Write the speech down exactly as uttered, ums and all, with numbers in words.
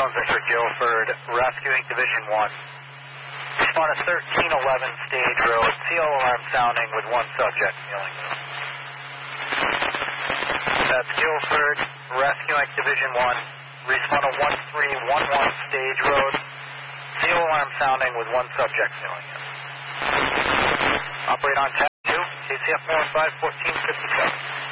Jones, Victor Guilford, rescuing Division one. Respond to thirteen eleven Stage Road, C L alarm sounding with one subject kneeling. That's Guilford, rescuing Division one. Respond to one three one one Stage Road, C L alarm sounding with one subject kneeling. Operate on tab two, K C F one five fourteen fifty-seven.